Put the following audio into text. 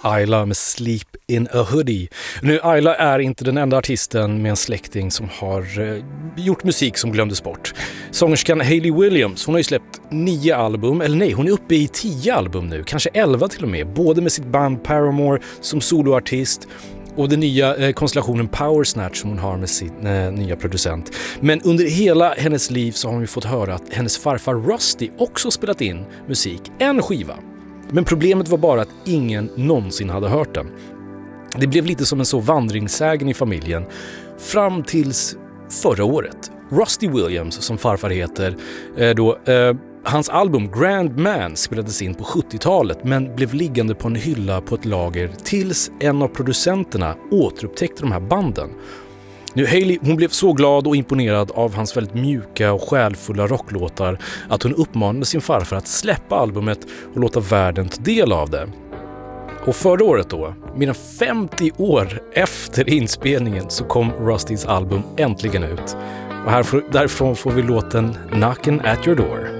Ayla med Sleep in a Hoodie. Nu, Ayla är inte den enda artisten med en släkting som har gjort musik som glömdes bort. Sångerskan Hayley Williams, hon har ju släppt 9 album, eller nej, hon är uppe i 10 album nu, kanske 11 till och med, både med sitt band Paramore som soloartist och den nya konstellationen Power Snatch som hon har med sin nya producent. Men under hela hennes liv så har hon ju fått höra att hennes farfar Rusty också spelat in musik, en skiva. Men problemet var bara att ingen någonsin hade hört den. Det blev lite som en så vandringssägen i familjen fram tills förra året. Rusty Williams, som farfar heter, hans album Grand Man spelades in på 70-talet men blev liggande på en hylla på ett lager tills en av producenterna återupptäckte de här banden. Nu, Hayley, hon blev så glad och imponerad av hans väldigt mjuka och själfulla rocklåtar att hon uppmanade sin farfar att släppa albumet och låta världen ta del av det. Och förra året då, mer än 50 år efter inspelningen, så kom Rustys album äntligen ut. Och därifrån får vi låten Knockin' at Your Door.